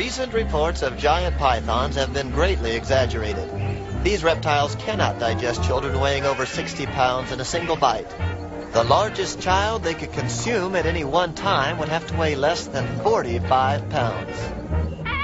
Recent reports of giant pythons have been greatly exaggerated. These reptiles cannot digest children weighing over 60 pounds in a single bite. The largest child they could consume at any one time would have to weigh less than 45 pounds.